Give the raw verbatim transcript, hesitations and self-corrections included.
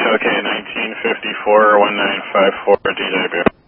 Okay, nineteen fifty-four, one nine five four D W.